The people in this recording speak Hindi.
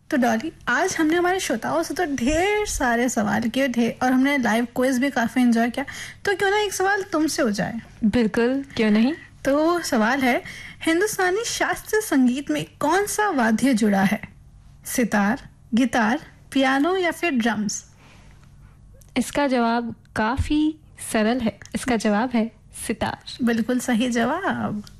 तो डॉली, आज हमने हमारे श्रोताओं से तो ढेर सारे सवाल किए और हमने लाइव क्विज भी काफ़ी एंजॉय किया, तो क्यों ना एक सवाल तुमसे हो जाए। बिल्कुल, क्यों नहीं। तो सवाल है, हिंदुस्तानी शास्त्रीय संगीत में कौन सा वाद्य जुड़ा है? सितार, गिटार, पियानो या फिर ड्रम्स? इसका जवाब काफी सरल है। इसका जवाब है सितार। बिल्कुल सही जवाब।